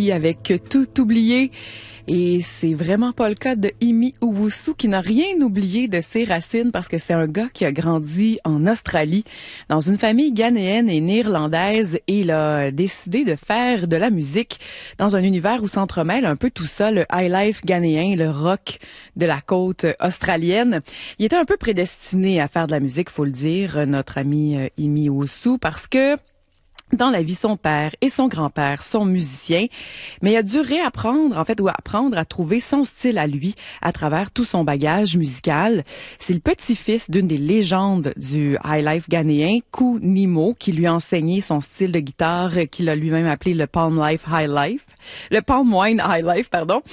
Owusu avec Tout oublié. Et c'est vraiment pas le cas de Imi Owusu qui n'a rien oublié de ses racines parce que c'est un gars qui a grandi en Australie dans une famille ghanéenne et néerlandaise et il a décidé de faire de la musique dans un univers où s'entremêle un peu tout ça, le high life ghanéen, le rock de la côte australienne. Il était un peu prédestiné à faire de la musique, faut le dire, notre ami Imi Owusu, parce que dans la vie, son père et son grand-père sont musiciens, mais il a dû réapprendre, apprendre à trouver son style à lui à travers tout son bagage musical. C'est le petit-fils d'une des légendes du high life ghanéen, Kou Nimo, qui lui a enseigné son style de guitare qu'il a lui-même appelé le Palm Wine High Life, pardon.